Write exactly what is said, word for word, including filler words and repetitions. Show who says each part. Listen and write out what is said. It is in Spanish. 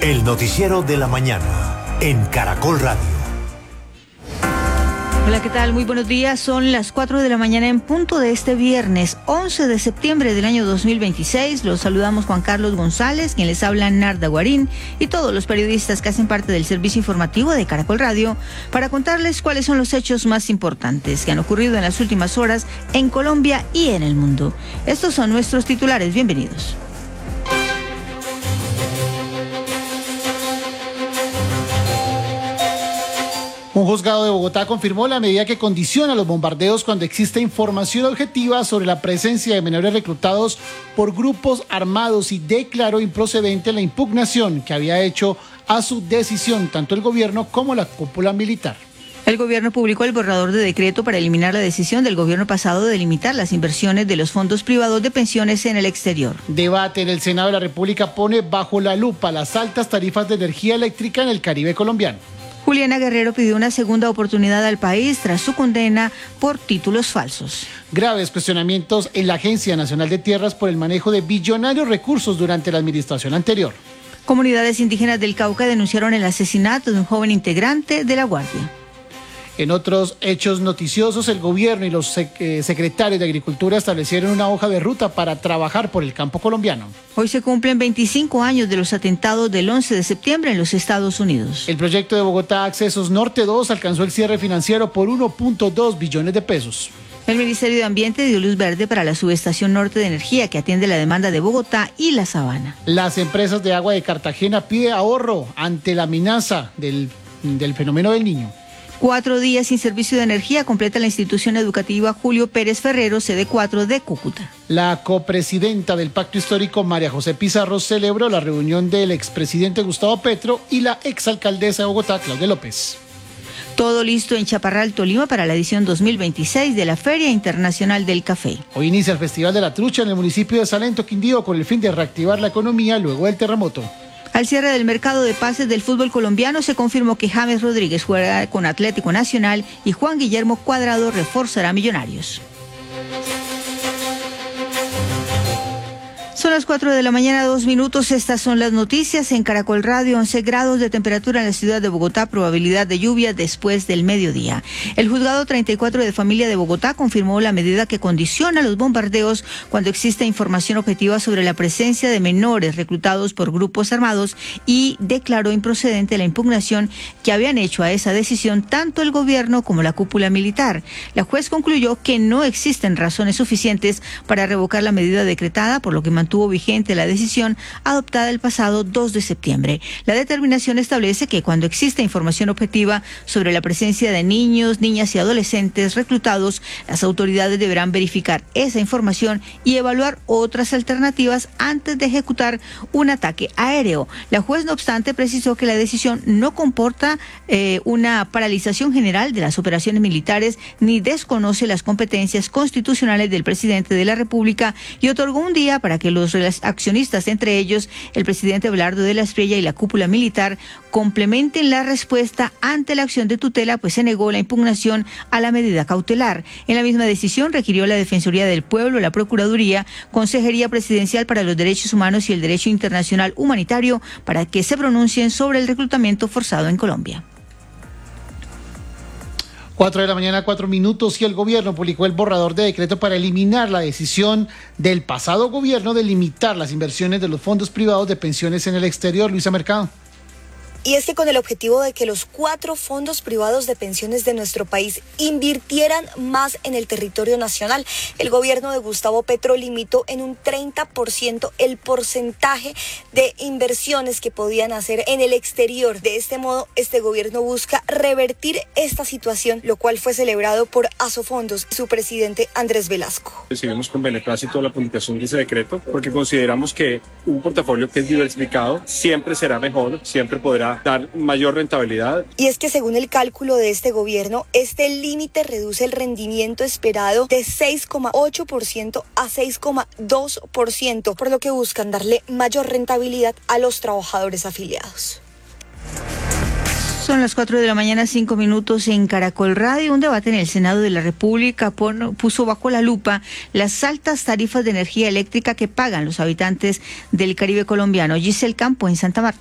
Speaker 1: El noticiero de la mañana en Caracol Radio.
Speaker 2: Hola, ¿qué tal? Muy buenos días. Son las cuatro de la mañana en punto de este viernes, once de septiembre del año dos mil veintiséis. Los saludamos Juan Carlos González, quien les habla Narda Guarín, y todos los periodistas que hacen parte del servicio informativo de Caracol Radio para contarles cuáles son los hechos más importantes que han ocurrido en las últimas horas en Colombia y en el mundo. Estos son nuestros titulares. Bienvenidos.
Speaker 3: Un juzgado de Bogotá confirmó la medida que condiciona los bombardeos cuando existe información objetiva sobre la presencia de menores reclutados por grupos armados y declaró improcedente la impugnación que había hecho a su decisión tanto el gobierno como la cúpula militar.
Speaker 2: El gobierno publicó el borrador de decreto para eliminar la decisión del gobierno pasado de limitar las inversiones de los fondos privados de pensiones en el exterior.
Speaker 3: Debate en el Senado de la República pone bajo la lupa las altas tarifas de energía eléctrica en el Caribe colombiano.
Speaker 2: Juliana Guerrero pidió una segunda oportunidad al país tras su condena por títulos falsos.
Speaker 3: Graves cuestionamientos en la Agencia Nacional de Tierras por el manejo de billonarios recursos durante la administración anterior.
Speaker 2: Comunidades indígenas del Cauca denunciaron el asesinato de un joven integrante de la Guardia.
Speaker 3: En otros hechos noticiosos, el gobierno y los sec- eh, secretarios de Agricultura establecieron una hoja de ruta para trabajar por el campo colombiano.
Speaker 2: Hoy se cumplen veinticinco años de los atentados del once de septiembre en los Estados Unidos.
Speaker 3: El proyecto de Bogotá Accesos Norte dos alcanzó el cierre financiero por uno punto dos billones de pesos.
Speaker 2: El Ministerio de Ambiente dio luz verde para la subestación norte de energía que atiende la demanda de Bogotá y la Sabana.
Speaker 3: Las empresas de agua de Cartagena piden ahorro ante la amenaza del, del fenómeno del Niño.
Speaker 2: Cuatro días sin servicio de energía completa la institución educativa Julio Pérez Ferrero, sede cuatro de Cúcuta.
Speaker 3: La copresidenta del Pacto Histórico, María José Pizarro, celebró la reunión del expresidente Gustavo Petro y la exalcaldesa de Bogotá, Claudia López.
Speaker 2: Todo listo en Chaparral, Tolima, para la edición dos mil veintiséis de la Feria Internacional del Café.
Speaker 3: Hoy inicia el Festival de la Trucha en el municipio de Salento, Quindío, con el fin de reactivar la economía luego del terremoto.
Speaker 2: Al cierre del mercado de pases del fútbol colombiano se confirmó que James Rodríguez jugará con Atlético Nacional y Juan Guillermo Cuadrado reforzará Millonarios. Son las cuatro de la mañana, dos minutos. Estas son las noticias en Caracol Radio. once grados de temperatura en la ciudad de Bogotá, probabilidad de lluvia después del mediodía. El juzgado treinta y cuatro de familia de Bogotá confirmó la medida que condiciona los bombardeos cuando existe información objetiva sobre la presencia de menores reclutados por grupos armados y declaró improcedente la impugnación que habían hecho a esa decisión tanto el gobierno como la cúpula militar. La juez concluyó que no existen razones suficientes para revocar la medida decretada, por lo que mantuvo Tuvo vigente la decisión adoptada el pasado dos de septiembre. La determinación establece que cuando existe información objetiva sobre la presencia de niños, niñas y adolescentes reclutados, las autoridades deberán verificar esa información y evaluar otras alternativas antes de ejecutar un ataque aéreo. La juez, no obstante, precisó que la decisión no comporta eh, una paralización general de las operaciones militares ni desconoce las competencias constitucionales del presidente de la República y otorgó un día para que los Los accionistas, entre ellos el presidente Abelardo de la Espriella y la cúpula militar, complementen la respuesta ante la acción de tutela, pues se negó la impugnación a la medida cautelar. En la misma decisión requirió la Defensoría del Pueblo, la Procuraduría, Consejería Presidencial para los Derechos Humanos y el Derecho Internacional Humanitario para que se pronuncien sobre el reclutamiento forzado en Colombia.
Speaker 3: Cuatro de la mañana, cuatro minutos, y el gobierno publicó el borrador de decreto para eliminar la decisión del pasado gobierno de limitar las inversiones de los fondos privados de pensiones en el exterior. Luisa Mercado.
Speaker 4: Y es que con el objetivo de que los cuatro fondos privados de pensiones de nuestro país invirtieran más en el territorio nacional, el gobierno de Gustavo Petro limitó en un treinta por ciento el porcentaje de inversiones que podían hacer en el exterior. De este modo, este gobierno busca revertir esta situación, lo cual fue celebrado por Asofondos y su presidente Andrés Velasco.
Speaker 5: Recibimos con beneplácito la publicación de ese decreto porque consideramos que un portafolio que es diversificado siempre será mejor, siempre podrá dar mayor rentabilidad.
Speaker 4: Y es que según el cálculo de este gobierno, este límite reduce el rendimiento esperado de seis coma ocho por ciento a seis coma dos por ciento, por lo que buscan darle mayor rentabilidad a los trabajadores afiliados.
Speaker 2: Son las cuatro de la mañana, cinco minutos en Caracol Radio. Un debate en el Senado de la República pon, puso bajo la lupa las altas tarifas de energía eléctrica que pagan los habitantes del Caribe colombiano. Giselle Campo en Santa Marta.